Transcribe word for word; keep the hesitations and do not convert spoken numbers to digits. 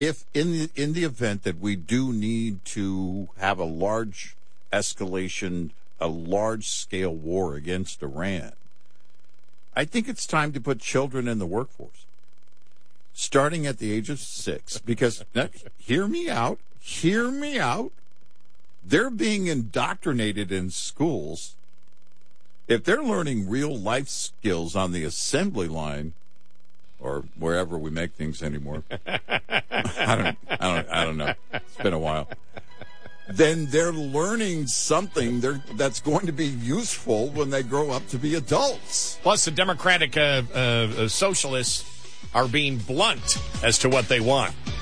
if in the in the event that we do need to have a large escalation, a large scale war against Iran, I think it's time to put children in the workforce, starting at the age of six. Because now, hear me out, hear me out. They're being indoctrinated in schools. If they're learning real life skills on the assembly line, or wherever we make things anymore, I don't, I don't, I don't know. It's been a while. Then they're learning something they're, that's going to be useful when they grow up to be adults. Plus, the Democratic uh, uh, uh, socialists are being blunt as to what they want.